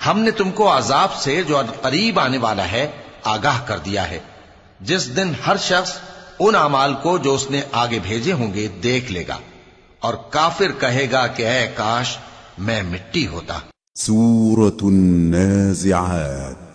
हमने तुमको अजाब से जो करीब आने वाला है आगाह कर दिया है, जिस दिन हर शख्स उन अमाल को जो उसने आगे भेजे होंगे देख लेगा और काफिर कहेगा कि ऐ काश मैं मिट्टी होता। सूरतुन नाज़िआत